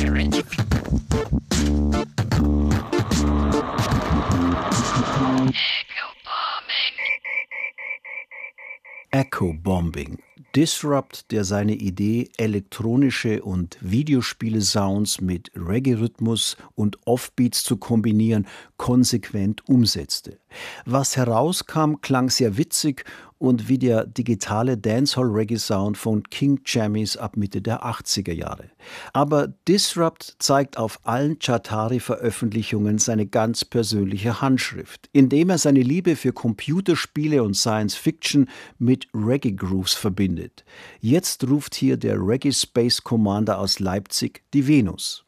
Echo Bombing. Disrupt, der seine Idee, elektronische und Videospiele-Sounds mit Reggae-Rhythmus und Offbeats zu kombinieren, konsequent umsetzte. Was herauskam, klang sehr witzig und wie der digitale Dancehall-Reggae-Sound von King Jammies ab Mitte der 80er Jahre. Aber Disrupt zeigt auf allen Chattari-Veröffentlichungen seine ganz persönliche Handschrift, indem er seine Liebe für Computerspiele und Science-Fiction mit Reggae-Grooves verbindet. Jetzt ruft hier der Reggae Space Commander aus Leipzig die Venus.